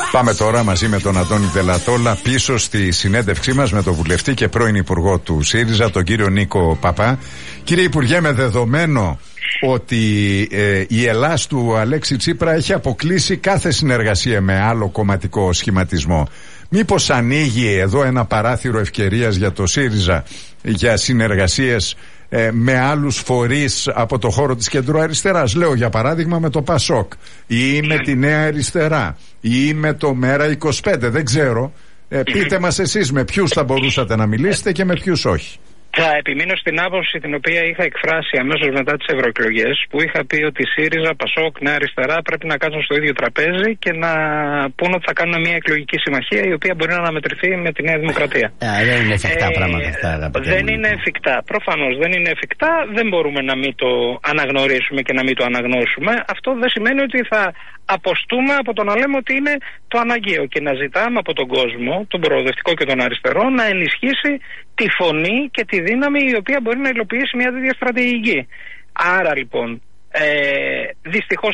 Πάμε τώρα μαζί με τον Αντώνη Δελατόλα πίσω στη συνέντευξή μας με τον βουλευτή και πρώην Υπουργό του ΣΥΡΙΖΑ, τον κύριο Νίκο Παπά. Κύριε Υπουργέ, με δεδομένο ότι η Ελλάς του Αλέξη Τσίπρα έχει αποκλείσει κάθε συνεργασία με άλλο κομματικό σχηματισμό, μήπως ανοίγει εδώ ένα παράθυρο ευκαιρίας για το ΣΥΡΙΖΑ για συνεργασίες με άλλους φορείς από το χώρο της κεντροαριστεράς? Λέω για παράδειγμα με το ΠΑΣΟΚ ή με τη Νέα Αριστερά ή με το ΜΕΡΑ25, δεν ξέρω. Πείτε μας εσείς με ποιους θα μπορούσατε να μιλήσετε και με ποιους όχι. Θα επιμείνω στην άποψη την οποία είχα εκφράσει αμέσως μετά τις ευρωεκλογές, που είχα πει ότι ΣΥΡΙΖΑ, ΠΑΣΟΚ, Νέα Αριστερά πρέπει να κάτσουν στο ίδιο τραπέζι και να πούν ότι θα κάνουν μια εκλογική συμμαχία η οποία μπορεί να αναμετρηθεί με τη Νέα Δημοκρατία. Δεν είναι εφικτά πράγματα αυτά. Δεν είναι εφικτά. Προφανώς δεν είναι εφικτά. Δεν μπορούμε να μην το αναγνωρίσουμε και να μην το αναγνώσουμε. Αυτό δεν σημαίνει ότι θα αποστούμε από το να λέμε ότι είναι το αναγκαίο και να ζητάμε από τον κόσμο, τον προοδευτικό και τον αριστερό, να ενισχύσει τη φωνή και τη δύναμη η οποία μπορεί να υλοποιήσει μια τέτοια στρατηγική. Άρα λοιπόν, δυστυχώς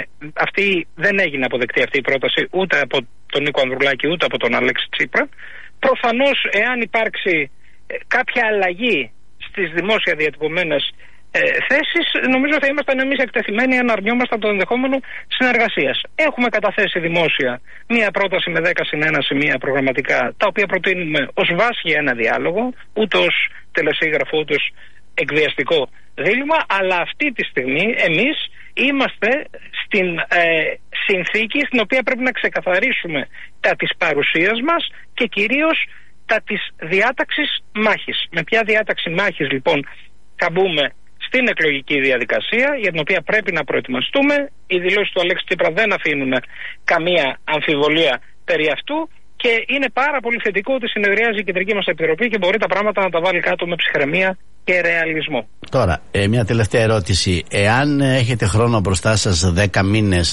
δεν έγινε αποδεκτή αυτή η πρόταση ούτε από τον Νίκο Ανδρουλάκη ούτε από τον Αλέξη Τσίπρα. Προφανώς, εάν υπάρξει κάποια αλλαγή στις δημόσια διατυπωμένες θέσεις, νομίζω θα ήμασταν εμείς εκτεθειμένοι αν αρνιόμασταν το ενδεχόμενο συνεργασίας. Έχουμε καταθέσει δημόσια μία πρόταση με 10+1 σημεία προγραμματικά, τα οποία προτείνουμε ως βάση για ένα διάλογο, ούτε ως τελεσίγραφο ούτε ως εκβιαστικό δίλημμα, αλλά αυτή τη στιγμή εμείς είμαστε στην συνθήκη στην οποία πρέπει να ξεκαθαρίσουμε τα της παρουσίας μας και κυρίως τα της διάταξης μάχης. Με ποια διάταξη μάχης λοιπόν θα μπούμε στην εκλογική διαδικασία, για την οποία πρέπει να προετοιμαστούμε. Οι δηλώσεις του Αλέξη Τσίπρα δεν αφήνουν καμία αμφιβολία περί αυτού και είναι πάρα πολύ θετικό ότι συνεδριάζει η Κεντρική μας Επιτροπή και μπορεί τα πράγματα να τα βάλει κάτω με ψυχραιμία και ρεαλισμό. Τώρα, μια τελευταία ερώτηση. Εάν έχετε χρόνο μπροστά σας 10 μήνες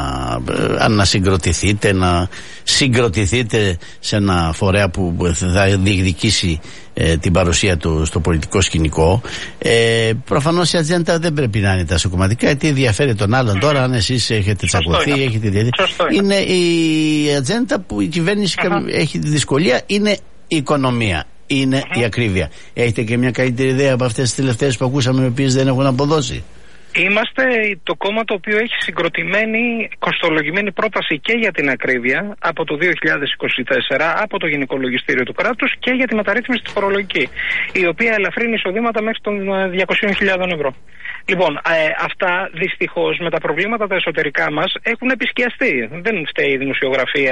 να συγκροτηθείτε σε ένα φορέα που θα διεκδικήσει την παρουσία του στο πολιτικό σκηνικό, προφανώς η ατζέντα δεν πρέπει να είναι τα σοκομματικά, γιατί ενδιαφέρει τον άλλον. Τώρα, αν εσείς έχετε τσακωθεί, έχετε είναι η ατζέντα που η κυβέρνηση έχει τη δυσκολία, είναι η οικονομία. Είναι η ακρίβεια. Έχετε και μια καλύτερη ιδέα από αυτές τις τελευταίες που ακούσαμε, οι οποίες δεν έχουν αποδώσει? Είμαστε το κόμμα το οποίο έχει συγκροτημένη, κοστολογημένη πρόταση και για την ακρίβεια από το 2024 από το Γενικό Λογιστήριο του κράτους και για τη μεταρρύθμιση τη φορολογική, η οποία ελαφρύνει εισοδήματα μέχρι των 200.000 ευρώ. Λοιπόν, αυτά δυστυχώς με τα προβλήματα τα εσωτερικά μας έχουν επισκιαστεί. Δεν φταίει η δημοσιογραφία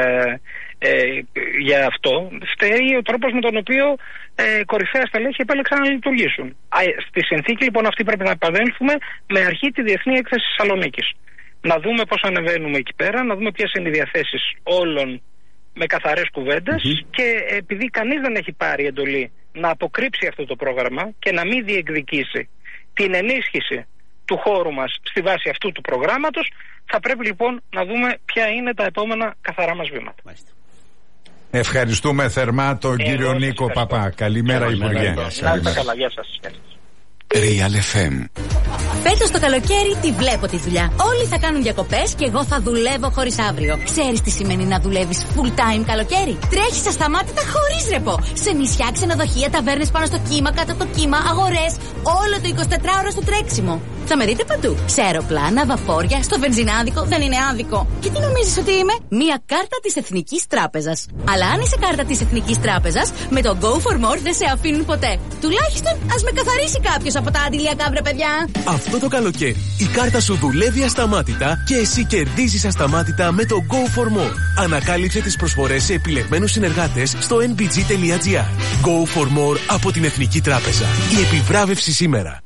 για αυτό. Φταίει ο τρόπος με τον οποίο κορυφαία στελέχη επέλεξαν να λειτουργήσουν. Στη συνθήκη λοιπόν αυτή πρέπει να επανέλθουμε με αρχή τη Διεθνή Έκθεση Θεσσαλονίκης. Να δούμε πώς ανεβαίνουμε εκεί πέρα, να δούμε ποιες είναι οι διαθέσεις όλων με καθαρές κουβέντες και επειδή κανείς δεν έχει πάρει εντολή να αποκρύψει αυτό το πρόγραμμα και να μην διεκδικήσει την ενίσχυση του χώρου μας στη βάση αυτού του προγράμματος, θα πρέπει λοιπόν να δούμε ποια είναι τα επόμενα καθαρά μας βήματα. Ευχαριστούμε θερμά τον κύριο Νίκο Παπά. Καλημέρα, Υπουργέ. Να είστε καλά, γεια σας. Real FM. Φέτος το καλοκαίρι τη βλέπω τη δουλειά. Όλοι θα κάνουν διακοπές και εγώ θα δουλεύω χωρίς αύριο. Ξέρεις τι σημαίνει να δουλεύεις full time καλοκαίρι? Τρέχεις ασταμάτητα χωρίς ρεπό. Σε νησιά, ξενοδοχεία, ταβέρνες πάνω στο κύμα, κάτω από το κύμα, αγορές. Όλο το 24ωρο στο τρέξιμο. Θα με δείτε παντού. Σε αεροπλάνα, βαφόρια, στο βενζινάδικο. Δεν είναι άδικο. Και τι νομίζεις ότι είμαι? Μία κάρτα της Εθνικής Τράπεζας. Αλλά αν είσαι κάρτα της Εθνικής Τράπεζας, με το Go for More δεν σε αφήνουν ποτέ. Τουλάχιστον ας με καθαρίσει κάποιος από τα αντιλιακά, βρε παιδιά. Αυτό το καλοκαίρι η κάρτα σου δουλεύει ασταμάτητα και εσύ κερδίζεις ασταμάτητα με το Go for More. Ανακάλυψε τις προσφορές σε επιλεγμένους συνεργάτες στο nbg.gr. Go for More από την Εθνική Τράπεζα. Η επιβράβευση σήμερα.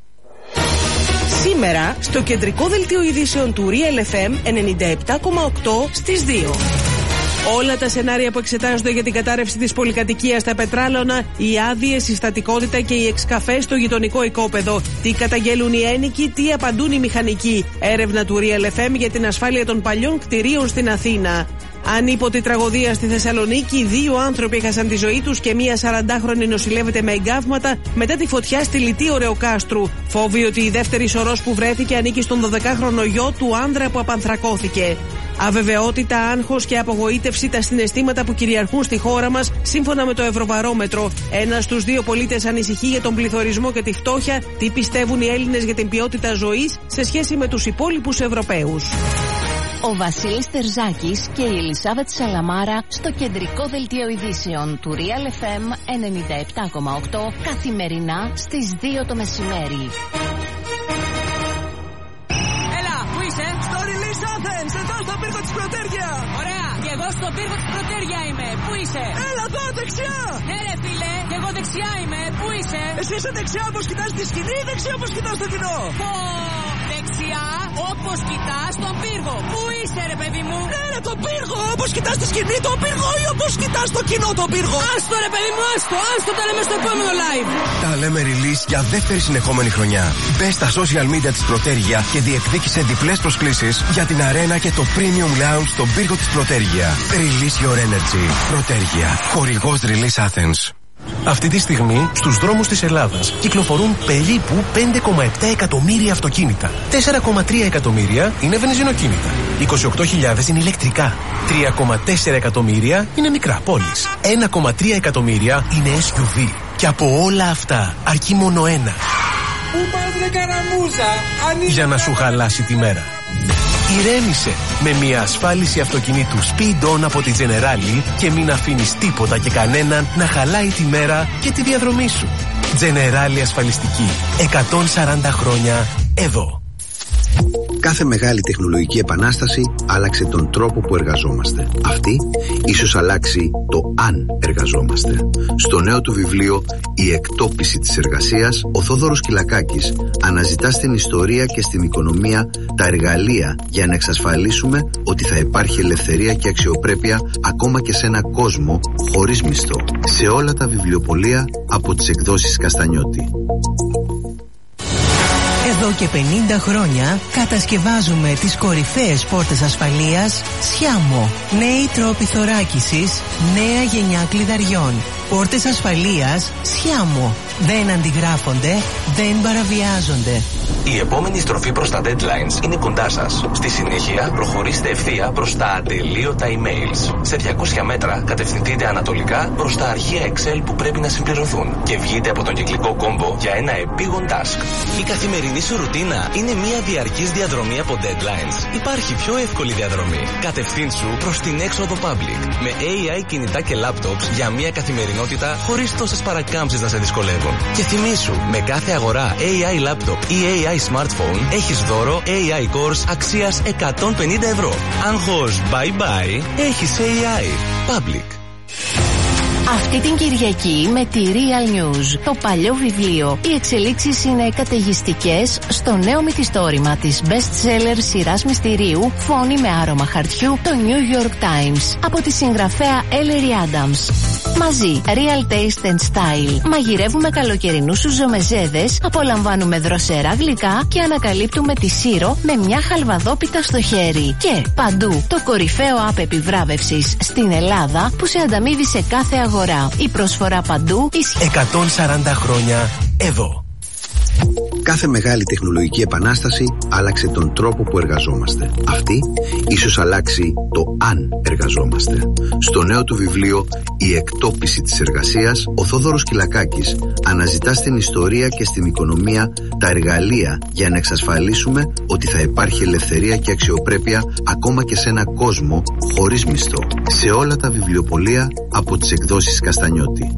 Σήμερα στο κεντρικό δελτίο ειδήσεων του Real FM 97,8 στις 2. Όλα τα σενάρια που εξετάζονται για την κατάρρευση της πολυκατοικίας στα Πετράλωνα, οι άδειες, η στατικότητα και οι εξκαφές στο γειτονικό οικόπεδο. Τι καταγγέλουν οι ένοικοι, τι απαντούν οι μηχανικοί. Έρευνα του Real FM για την ασφάλεια των παλιών κτηρίων στην Αθήνα. Ανίποτη τραγωδία στη Θεσσαλονίκη. 2 άνθρωποι έχασαν τη ζωή τους και μία 40χρονη νοσηλεύεται με εγκάβματα μετά τη φωτιά στη Λυτή Ωρεοκάστρου. Φόβοι ότι η δεύτερη σωρός που βρέθηκε ανήκει στον 12χρονο γιο του άνδρα που απανθρακώθηκε. Αβεβαιότητα, άγχος και απογοήτευση, τα συναισθήματα που κυριαρχούν στη χώρα μας, σύμφωνα με το Ευρωβαρόμετρο. 1 στους 2 πολίτες ανησυχεί για τον πληθωρισμό και τη φτώχεια. Τι πιστεύουν οι Έλληνες για την ποιότητα ζωής σε σχέση με τους υπόλοιπους Ευρωπαίους. Ο Βασίλης Τερζάκης και η Ελισάβετ Σαλαμάρα στο κεντρικό δελτίο ειδήσεων του Real FM 97,8 καθημερινά στις 2 το μεσημέρι. Έλα, πού είσαι? Στο Release Athens, εδώ στο πύργο της Πρωτέρια. Ωραία, και εγώ στο πύργο της Πρωτέρια είμαι. Πού είσαι? Έλα εδώ, δεξιά. Ναι ρε φίλε, και εγώ δεξιά είμαι. Πού είσαι? Εσύ είσαι δεξιά όπως κοιτάς τη σκηνή ή δεξιά όπως κοιτάς το κοινό? Δεξιά όπως κοιτάς τον πύργο. Πού είσαι ρε παιδί μου? Ναι ρε, τον πύργο, όπως κοιτάς τη σκηνή τον πύργο ή όπως κοιτάς το κοινό τον πύργο? Άστο ρε παιδί μου, άστο, τα λέμε στο επόμενο live. Τα λέμε release για δεύτερη συνεχόμενη χρονιά. Μπες στα social media της Πρωτέρια και διεκδίκησε διπλές προσκλήσεις για την αρένα και το premium lounge στον πύργο της Πρωτέρια. Release your energy. Πρωτέρια, χορηγός Release Athens. Αυτή τη στιγμή στους δρόμους της Ελλάδας κυκλοφορούν περίπου 5,7 εκατομμύρια αυτοκίνητα. 4,3 εκατομμύρια είναι βενζινοκίνητα. 28.000 είναι ηλεκτρικά. 3,4 εκατομμύρια είναι μικρά πόλεις. 1,3 εκατομμύρια είναι SUV. Και από όλα αυτά αρκεί μόνο ένα. Πού πας ρε καραμούζα? Για να σου χαλάσει τη μέρα. Ηρέμησε με μια ασφάλιση αυτοκινήτου Speed On από τη Generali και μην αφήνεις τίποτα και κανέναν να χαλάει τη μέρα και τη διαδρομή σου. Generali ασφαλιστική. 140 χρόνια εδώ. Κάθε μεγάλη τεχνολογική επανάσταση άλλαξε τον τρόπο που εργαζόμαστε. Αυτή ίσως αλλάξει το αν εργαζόμαστε. Στο νέο του βιβλίο «Η εκτόπιση της εργασίας», ο Θόδωρος Κυλακάκης αναζητά στην ιστορία και στην οικονομία τα εργαλεία για να εξασφαλίσουμε ότι θα υπάρχει ελευθερία και αξιοπρέπεια ακόμα και σε ένα κόσμο χωρίς μισθό. Σε όλα τα βιβλιοπωλεία από τις εκδόσεις Καστανιώτη. Εδώ και 50 χρόνια κατασκευάζουμε τις κορυφαίες πόρτες ασφαλείας Σιάμο. Νέοι τρόποι θωράκισης, νέα γενιά κλειδαριών. Πόρτες ασφαλείας Σιάμο. Δεν αντιγράφονται, δεν παραβιάζονται. Η επόμενη στροφή προς τα deadlines είναι κοντά σας. Στη συνέχεια προχωρήστε ευθεία προς τα ατελείωτα emails. Σε 200 μέτρα κατευθυνθείτε ανατολικά προς τα αρχεία Excel που πρέπει να συμπληρωθούν και βγείτε από τον κυκλικό κόμπο για ένα επίγον task. Η καθημερινή σου ρουτίνα είναι μια διαρκής διαδρομή από deadlines. Υπάρχει πιο εύκολη διαδρομή. Κατευθύνσου προς την έξοδο public με AI κινητά και laptops για μια καθημερινότητα χωρίς τόσες παρακάμψεις να σε δυσκολεύουν. Και θυμήσου, με κάθε αγορά AI laptop ή AI smartphone έχεις δώρο AI course αξίας 150 ευρώ. Άγχος bye bye, έχεις AI. Public. Αυτή την Κυριακή με τη Real News, το παλιό βιβλίο, οι εξελίξεις είναι καταιγιστικές στο νέο μυθιστόρημα της best-seller σειράς μυστηρίου «Φόνη με άρωμα χαρτιού», το New York Times, από τη συγγραφέα Ellery Adams. Μαζί, Real Taste and Style. Μαγειρεύουμε καλοκαιρινούς σουζομεζέδες, απολαμβάνουμε δροσερά γλυκά και ανακαλύπτουμε τη Σύρο με μια χαλβαδόπιτα στο χέρι. Και παντού, το κορυφαίο app επιβράβευσης στην Ελλάδα που σε ανταμείβει σε κάθε αγορά. Η προσφορά παντού ισχύει. 140 χρόνια εδώ. Κάθε μεγάλη τεχνολογική επανάσταση άλλαξε τον τρόπο που εργαζόμαστε. Αυτή ίσως αλλάξει το αν εργαζόμαστε. Στο νέο του βιβλίο «Η εκτόπιση της εργασίας», ο Θόδωρος Κυλακάκης αναζητά στην ιστορία και στην οικονομία τα εργαλεία για να εξασφαλίσουμε ότι θα υπάρχει ελευθερία και αξιοπρέπεια ακόμα και σε ένα κόσμο χωρίς μισθό. Σε όλα τα βιβλιοπωλεία από τις εκδόσεις Καστανιώτη.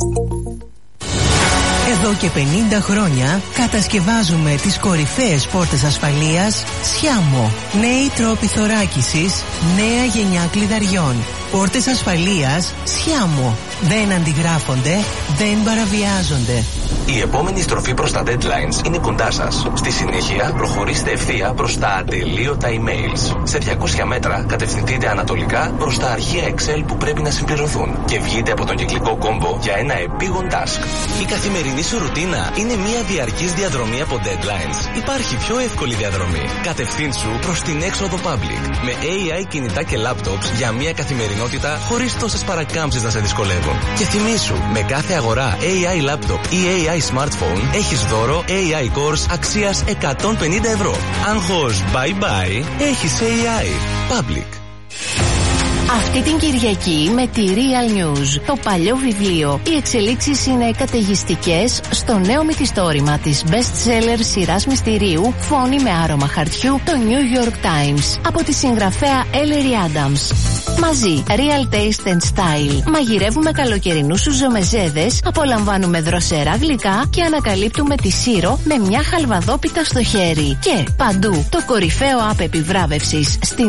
Εδώ και 50 χρόνια κατασκευάζουμε τις κορυφαίες πόρτες ασφαλείας Σιάμο. Νέοι τρόποι θωράκισης, νέα γενιά κλειδαριών. Πόρτες ασφαλείας Σιάμο. Δεν αντιγράφονται, δεν παραβιάζονται. Η επόμενη στροφή προς τα deadlines είναι κοντά σας. Στη συνέχεια, προχωρήστε ευθεία προς τα ατελείωτα emails. Σε 200 μέτρα, κατευθυνθείτε ανατολικά προς τα αρχεία Excel που πρέπει να συμπληρωθούν και βγείτε από τον κυκλικό κόμπο για ένα επίγον task. Η καθημερινή σου ρουτίνα είναι μια διαρκής διαδρομή από deadlines. Υπάρχει πιο εύκολη διαδρομή. Κατευθύνσου προς την έξοδο public. Με AI κινητά και laptops για μια καθημερινότητα χωρίς τόσες παρακάμψεις να σε δυσκολεύουν. Και θυμήσου, με κάθε αγορά AI laptop ή AI smartphone έχεις δώρο AI cores αξίας 150 ευρώ. Άγχος bye bye, έχεις AI. Public. Αυτή την Κυριακή με τη Real News, το παλιό βιβλίο. Οι εξελίξεις είναι καταιγιστικές στο νέο μυθιστόρημα της best-seller σειράς μυστηρίου Φόνη με άρωμα χαρτιού, το New York Times, από τη συγγραφέα Ellery Adams. Μαζί, Real Taste and Style. Μαγειρεύουμε καλοκαιρινούς σουζομεζέδες, απολαμβάνουμε δροσερά γλυκά και ανακαλύπτουμε τη Σύρο με μια χαλβαδόπιτα στο χέρι. Και παντού, το κορυφαίο app επιβράβευσης στην